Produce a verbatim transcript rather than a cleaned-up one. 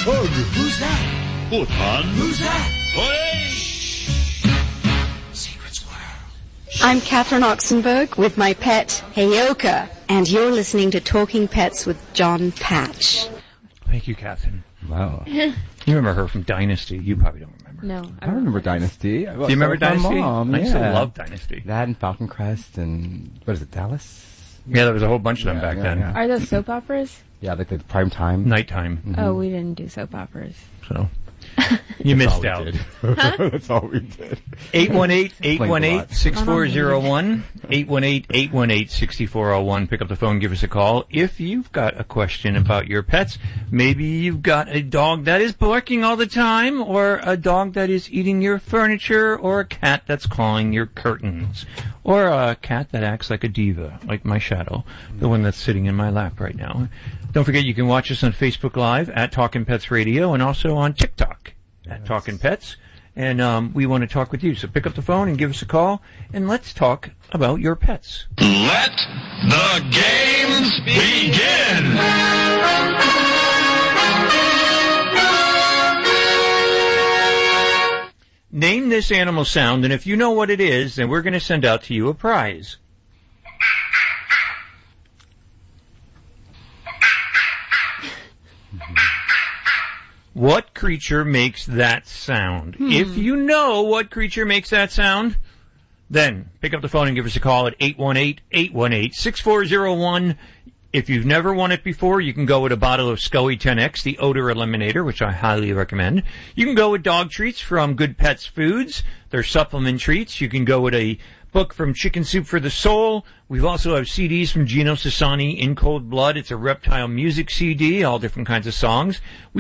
Hug. Who's that? Bhutan. Who's that? Hey! Secrets World. I'm Catherine Oxenberg with my pet, Heyoka, and you're listening to Talking Pets with John Patch. Thank you, Catherine. Wow. You remember her from Dynasty. You probably don't remember. No. I remember Dynasty. Do you remember Dynasty? Mom, I used to yeah. love Dynasty. That and Falcon Crest and, what is it, Dallas? Yeah, there was a whole bunch of them Yeah, back yeah, then. yeah. Are those soap operas? Yeah, like the prime time. Nighttime. Mm-hmm. Oh, we didn't do soap operas. So you That's missed all we out. did. That's all we did. eight one eight, eight one eight, six four zero one. eight one eight, eight one eight, six four zero one. Pick up the phone, give us a call. If you've got a question about your pets, maybe you've got a dog that is barking all the time, or a dog that is eating your furniture, or a cat that's clawing your curtains, or a cat that acts like a diva, like my shadow, the one that's sitting in my lap right now. Don't forget you can watch us on Facebook Live at Talkin' Pets Radio and also on TikTok at yes. Talkin' Pets. And um, we want to talk with you. So pick up the phone and give us a call, and let's talk about your pets. Let the games begin! Name this animal sound, and if you know what it is, then we're going to send out to you a prize. What creature makes that sound? Hmm. If you know what creature makes that sound, then pick up the phone and give us a call at eight one eight, eight one eight, six four zero one. If you've never won it before, you can go with a bottle of Scully ten X, the odor eliminator, which I highly recommend. You can go with dog treats from Good Pets Foods. They're supplement treats. You can go with a book from Chicken Soup for the Soul. We've also have C Ds from Gino Sassani, In Cold Blood. It's a reptile music C D, all different kinds of songs. We